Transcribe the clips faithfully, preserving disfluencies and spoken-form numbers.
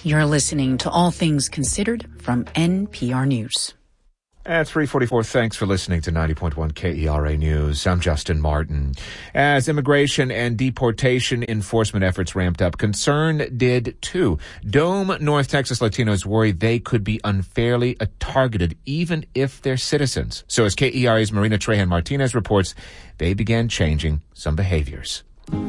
You're listening to All Things Considered from N P R News. At three forty-four, thanks for listening to ninety point one K E R A News. I'm Justin Martin. As immigration and deportation enforcement efforts ramped up, concern did too. Dome, North Texas Latinos worry they could be unfairly targeted even if they're citizens. So as K E R A's Marina Trejan Martinez reports, they began changing some behaviors.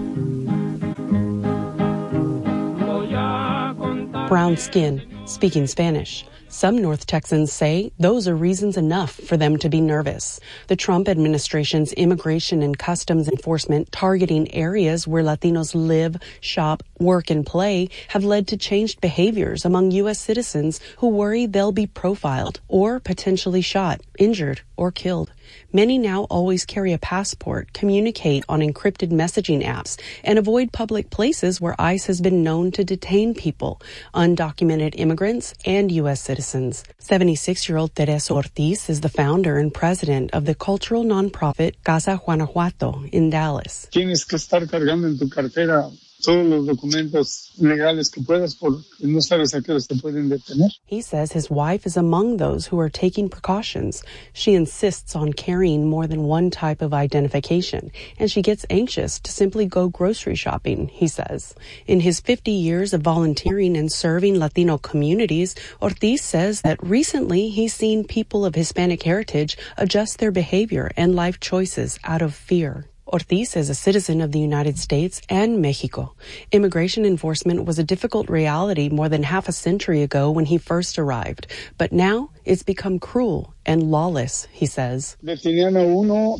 Brown skin, speaking Spanish. Some North Texans say those are reasons enough for them to be nervous. The Trump administration's immigration and customs enforcement targeting areas where Latinos live, shop, work, and play have led to changed behaviors among U S citizens who worry they'll be profiled or potentially shot, injured, or killed. Many now always carry a passport, communicate on encrypted messaging apps, and avoid public places where ICE has been known to detain people, undocumented immigrants, and U S citizens. seventy-six-year-old Teresa Ortiz is the founder and president of the cultural nonprofit Casa Guanajuato in Dallas. Tienes que estar cargando en tu cartera todos los documentos legales que puedas porque no sabes a qué horas te pueden detener. He says his wife is among those who are taking precautions. She insists on carrying more than one type of identification, and she gets anxious to simply go grocery shopping, he says. In his fifty years of volunteering and serving Latino communities, Ortiz says that recently he's seen people of Hispanic heritage adjust their behavior and life choices out of fear. Ortiz is a citizen of the United States and Mexico. Immigration enforcement was a difficult reality more than half a century ago when he first arrived. But now it's become cruel and lawless, he says. Detenían a uno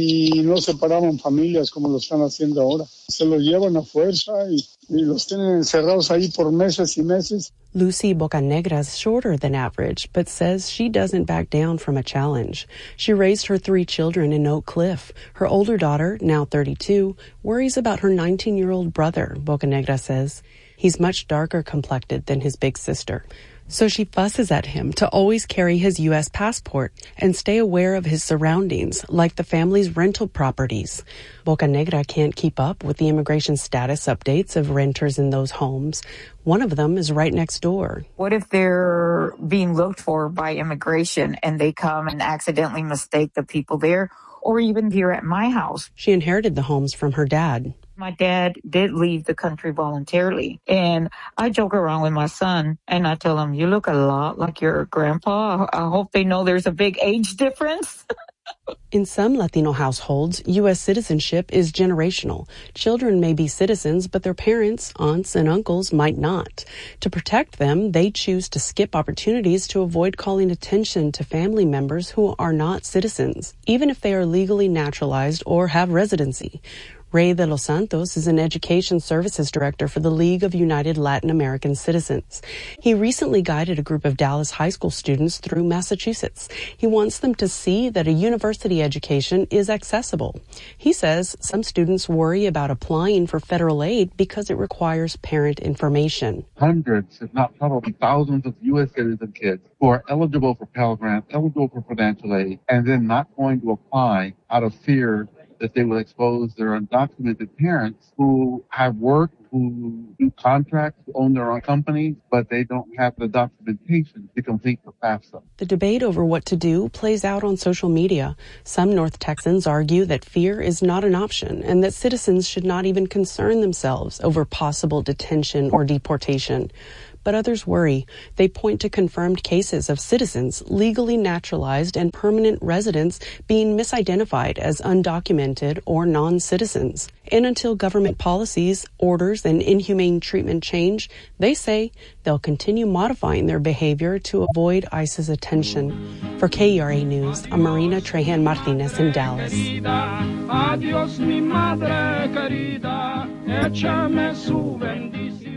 y no separaban familias como lo están haciendo ahora. Se los llevan a fuerza y, y los tienen encerrados ahí por meses y meses. Lucy Bocanegra is shorter than average, but says she doesn't back down from a challenge. She raised her three children in Oak Cliff. Her older daughter, now thirty-two, worries about her nineteen-year-old brother, Bocanegra says. He's much darker complected than his big sister. So she fusses at him to always carry his U S passport and stay aware of his surroundings, like the family's rental properties. Bocanegra can't keep up with the immigration status updates of renters in those homes. One of them is right next door. What if they're being looked for by immigration and they come and accidentally mistake the people there, or even here at my house? She inherited the homes from her dad. My dad did leave the country voluntarily, and I joke around with my son, and I tell him, you look a lot like your grandpa. I hope they know there's a big age difference. In some Latino households, U S citizenship is generational. Children may be citizens, but their parents, aunts, and uncles might not. To protect them, they choose to skip opportunities to avoid calling attention to family members who are not citizens, even if they are legally naturalized or have residency. Ray de los Santos is an education services director for the League of United Latin American Citizens. He recently guided a group of Dallas high school students through Massachusetts. He wants them to see that a university education is accessible. He says some students worry about applying for federal aid because it requires parent information. Hundreds, if not probably thousands of U S citizen kids who are eligible for Pell Grant, eligible for financial aid, and then not going to apply out of fear that they will expose their undocumented parents who have work, who do contracts, who own their own companies, but they don't have the documentation to complete the FAFSA. The debate over what to do plays out on social media. Some North Texans argue that fear is not an option and that citizens should not even concern themselves over possible detention or deportation. But others worry. They point to confirmed cases of citizens, legally naturalized and permanent residents, being misidentified as undocumented or non-citizens. And until government policies, orders, and inhumane treatment change, they say they'll continue modifying their behavior to avoid ICE's attention. For K E R A News, I'm Marina Trejan Martinez in Dallas. Adios, mi madre querida, échame su bendición.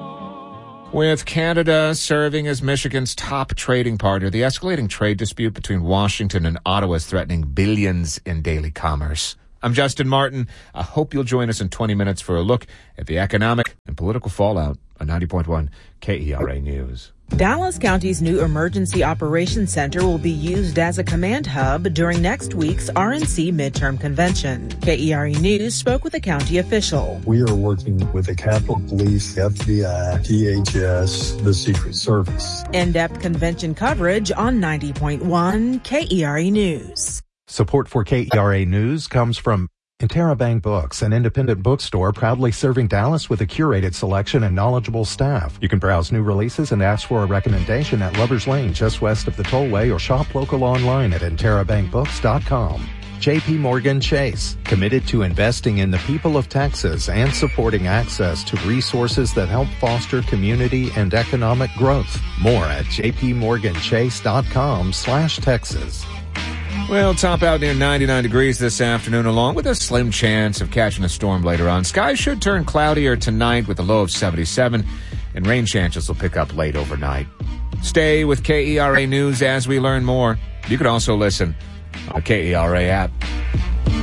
With Canada serving as Michigan's top trading partner, the escalating trade dispute between Washington and Ottawa is threatening billions in daily commerce. I'm Justin Martin. I hope you'll join us in twenty minutes for a look at the economic and political fallout. on ninety point one K E R A News. Dallas County's new Emergency Operations Center will be used as a command hub during next week's R N C midterm convention. K E R A News spoke with a county official. We are working with the Capitol Police, F B I, D H S, the Secret Service. In-depth convention coverage on ninety point one K E R A News. Support for K E R A News comes from Interabang Books, an independent bookstore proudly serving Dallas with a curated selection and knowledgeable staff. You can browse new releases and ask for a recommendation at Lover's Lane, just west of the Tollway, or shop local online at interabang books dot com. J P Morgan Chase, committed to investing in the people of Texas and supporting access to resources that help foster community and economic growth. More at jpmorganchase.com slash Texas. Well, top out near ninety-nine degrees this afternoon, along with a slim chance of catching a storm later on. Skies should turn cloudier tonight with a low of seventy-seven, and rain chances will pick up late overnight. Stay with K E R A News as we learn more. You can also listen on the K E R A app.